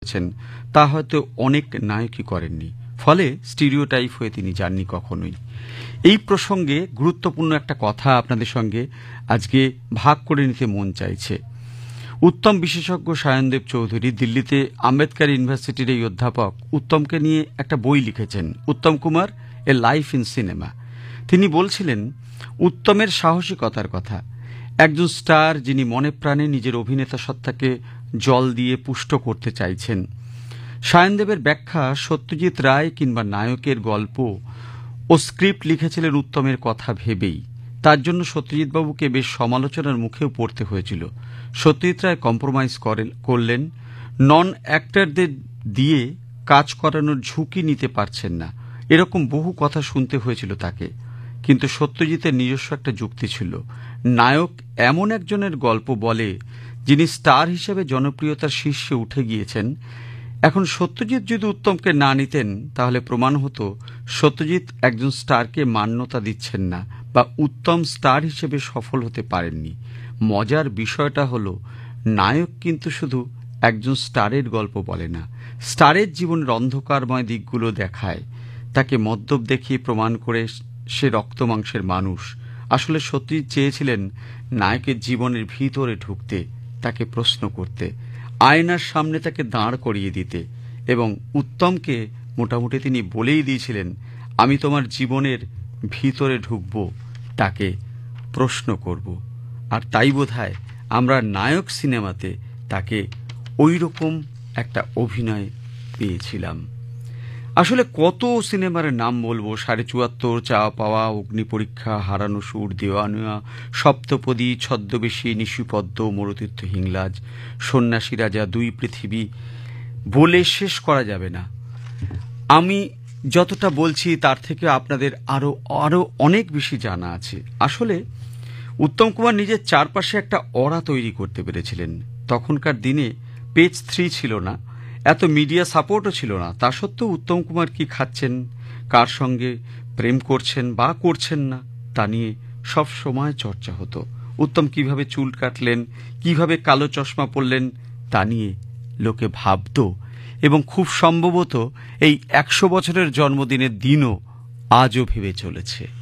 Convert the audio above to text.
করেছেন তা হয়তো অনেক নায়কই করেননি, ফলে স্টিরিওটাইপ হয়ে তিনি যাননি কখনোই। এই প্রসঙ্গে গুরুত্বপূর্ণ একটা কথা আপনাদের সঙ্গে আজকে ভাগ করে নিতে মন চাইছে। উত্তম বিশেষজ্ঞ সায়নদেব চৌধুরী দিল্লিতে আম্বেদকর ইউনিভার্সিটির এই অধ্যাপক উত্তমকে নিয়ে একটা বই লিখেছেন, উত্তম কুমার এ লাইফ ইন সিনেমা। তিনি বলছিলেন উত্তমের সাহসিকতার কথা, একজন স্টার যিনি মনে প্রাণে নিজের অভিনেতা সত্তাকে জল দিয়ে পুষ্ট করতে চাইছেন। সায়নদেবের ব্যাখ্যা, সত্যজিৎ রায় কিংবা নায়কের গল্প ও স্ক্রিপ্ট লিখেছিলেন উত্তমের কথা ভেবেই। তার জন্য সত্যজিৎবাবুকে বেশ সমালোচনার মুখেও পড়তে হয়েছিল। সত্যজিৎ রায় কম্প্রোমাইজ করলেন, নন অ্যাক্টরদের দিয়ে কাজ করানোর ঝুঁকি নিতে পারছেন না, এরকম বহু কথা শুনতে হয়েছিল তাকে। কিন্তু সত্যজিতের নিজস্ব একটা যুক্তি ছিল, নায়ক এমন একজনের গল্প বলে যিনি স্টার হিসেবে জনপ্রিয়তার শীর্ষে উঠে গিয়েছেন। এখন সত্যজিৎ যদি উত্তমকে না নিতেন তাহলে প্রমাণ হতো সত্যজিৎ একজন স্টারকে মান্যতা দিচ্ছেন না বা উত্তম স্টার হিসেবে সফল হতে পারেননি। মজার বিষয়টা হলো, নায়ক কিন্তু শুধু একজন স্টারের গল্প বলে না, স্টারের জীবনের অন্ধকারময় দিকগুলো দেখায়, তাকে মদ্যপ দেখিয়ে প্রমাণ করে সে রক্তমাংসের মানুষ। আসলে সত্যজিৎ চেয়েছিলেন নায়কের জীবনের ভিতরে ঢুকতে, তাকে প্রশ্ন করতে, আয়নার সামনে তাকে দাঁড় করিয়ে দিতে, এবং উত্তমকে মোটামুটি তিনি বলেই দিয়েছিলেন, আমি তোমার জীবনের ভিতরে ঢুকব, তাকে প্রশ্ন করব। আর তাই বোধহয় আমরা নায়ক সিনেমাতে তাকে ওই রকম একটা অভিনয় পেয়েছিলাম। আসলে কত সিনেমার নাম বলবো, ৭৪, চাওয়া পাওয়া, অগ্নি পরীক্ষা, হারানো সুর, দেওয়ানুয়া, সপ্তপদী, ছদ্মবেশী, নিশিপদ্ম, মরুতীর্থ হিংলাজ, সন্ন্যাসী রাজা, দুই পৃথিবী, বলে শেষ করা যাবে না। আমি যতটা বলছি তার থেকে আপনাদের আরো অনেক বেশি জানা আছে। আসলে উত্তম কুমার নিজের চারপাশে একটা অরা তৈরি করতে পেরেছিলেন। তখনকার দিনে পেজ 3 ছিল না, এত মিডিয়া সাপোর্টও ছিল না। তা সত্ত্বেও উত্তম কুমার কি খাচ্ছেন, কার সঙ্গে প্রেম করছেন বা করছেন না, তা নিয়ে সব সময় চর্চা হতো। উত্তম কিভাবে চুল কাটলেন, কিভাবে কালো চশমা পরলেন, তা নিয়ে লোকে ভাবত, এবং খুব সম্ভবত এই 100 বছরের জন্মদিনের দিনও আজও ভেবে চলেছে।